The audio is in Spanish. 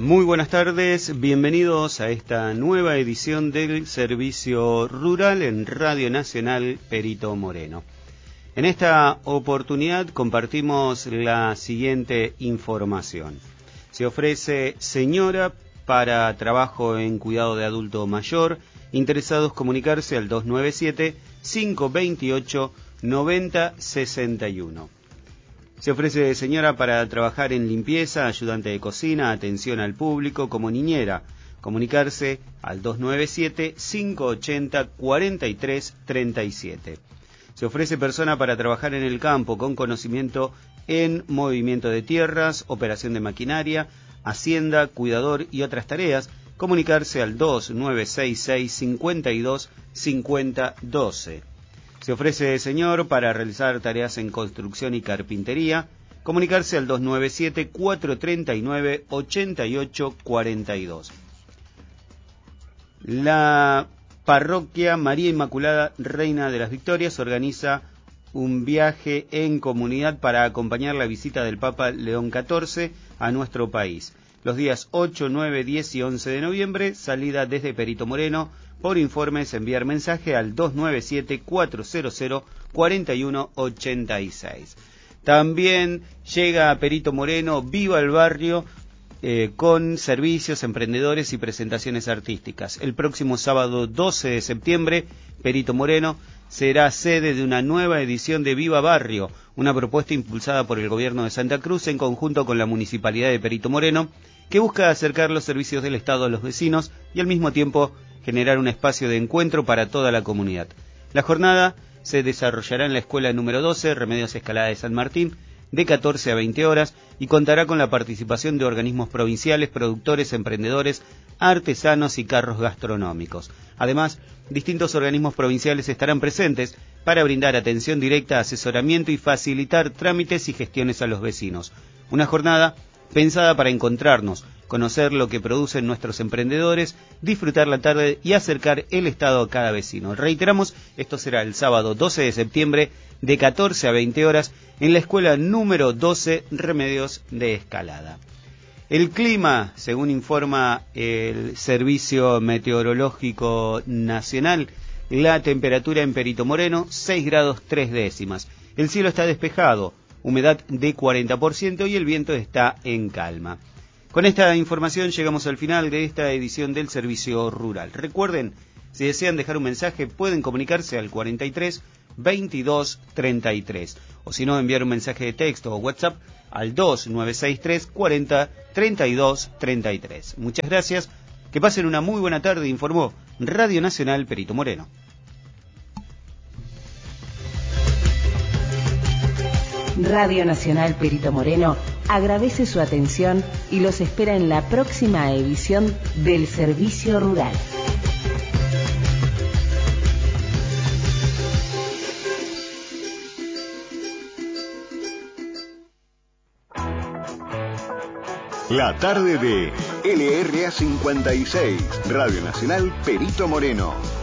Muy buenas tardes, bienvenidos a esta nueva edición del Servicio Rural en Radio Nacional Perito Moreno. En esta oportunidad compartimos la siguiente información. Se ofrece señora para trabajo en cuidado de adulto mayor, interesados comunicarse al 297-528-9061. Se ofrece señora para trabajar en limpieza, ayudante de cocina, atención al público, como niñera. Comunicarse al 297-580-4337. Se ofrece persona para trabajar en el campo con conocimiento en movimiento de tierras, operación de maquinaria, hacienda, cuidador y otras tareas. Comunicarse al 2966-525012. Se ofrece señor para realizar tareas en construcción y carpintería. Comunicarse al 297-439-8842. La parroquia María Inmaculada Reina de las Victorias organiza un viaje en comunidad para acompañar la visita del Papa León XIV a nuestro país. Los días 8, 9, 10 y 11 de noviembre, salida desde Perito Moreno. Por informes, enviar mensaje al 297-400-4186. También llega a Perito Moreno Viva el Barrio con servicios, emprendedores y presentaciones artísticas. El próximo sábado 12 de septiembre, Perito Moreno será sede de una nueva edición de Viva Barrio, una propuesta impulsada por el Gobierno de Santa Cruz en conjunto con la Municipalidad de Perito Moreno, que busca acercar los servicios del Estado a los vecinos y al mismo tiempo generar un espacio de encuentro para toda la comunidad. La jornada se desarrollará en la escuela número 12, Remedios Escalada de San Martín, de 14 a 20 horas y contará con la participación de organismos provinciales, productores, emprendedores, artesanos y carros gastronómicos. Además, distintos organismos provinciales estarán presentes para brindar atención directa, asesoramiento y facilitar trámites y gestiones a los vecinos. Una jornada pensada para encontrarnos, conocer lo que producen nuestros emprendedores, disfrutar la tarde y acercar el Estado a cada vecino. Reiteramos, esto será el sábado 12 de septiembre de 14 a 20 horas en la escuela número 12 Remedios de Escalada. El clima, según informa el Servicio Meteorológico Nacional, la temperatura en Perito Moreno 6 grados 3 décimas. El cielo está despejado, humedad de 40% y el viento está en calma. Con esta información llegamos al final de esta edición del Servicio Rural. Recuerden, si desean dejar un mensaje pueden comunicarse al 43 22 33 o si no enviar un mensaje de texto o WhatsApp al 2963 40 32 33. Muchas gracias, que pasen una muy buena tarde, informó Radio Nacional Perito Moreno. Radio Nacional Perito Moreno agradece su atención y los espera en la próxima edición del Servicio Rural. La tarde de LRA 56, Radio Nacional Perito Moreno.